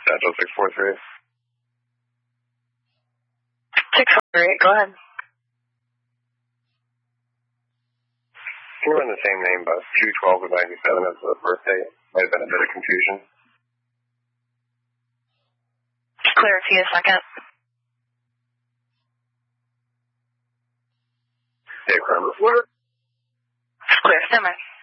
Central 643. 643, go ahead. Can you run the same name, but 212 of 97 as the birthday? Might have been a bit of confusion. Clarity a second. Dave Kramer. Clear, stand by.